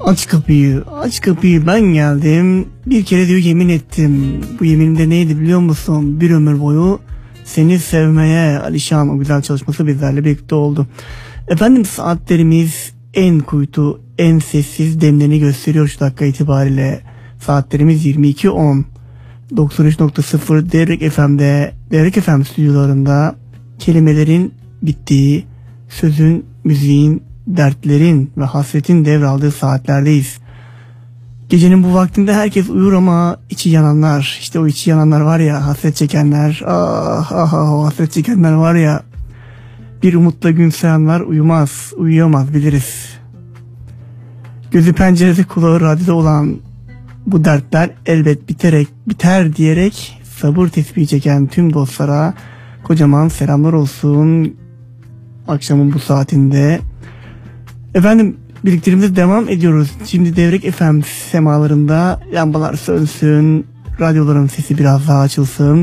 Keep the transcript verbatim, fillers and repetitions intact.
Aç kapıyı, aç kapıyı, ben geldim. Bir kere diyor yemin ettim. Bu yeminimde neydi biliyor musun? Bir ömür boyu seni sevmeye. Alişan o güzel çalışması bizlerle birlikte oldu. Efendim saatlerimiz en kuytu, en sessiz demlerini gösteriyor şu dakika itibariyle. Saatlerimiz yirmi iki on. doksan üç nokta sıfır Devrek F M'de, Devrek F M stüdyolarında kelimelerin bittiği, sözün, müziğin, dertlerin ve hasretin devraldığı saatlerdeyiz. Gecenin bu vaktinde herkes uyur ama içi yananlar, işte o içi yananlar var ya, hasret çekenler, ah ah ah o hasret çekenler var ya, bir umutla gün sayanlar uyumaz, uyuyamaz biliriz. Gözü pencerede, kulağı radyoda olan bu dertler elbet biterek, biter diyerek sabır tesbihi çeken tüm dostlara kocaman selamlar olsun akşamın bu saatinde. Efendim birliklerimize devam ediyoruz. Şimdi Devrek F M semalarında lambalar sönsün, radyoların sesi biraz daha açılsın.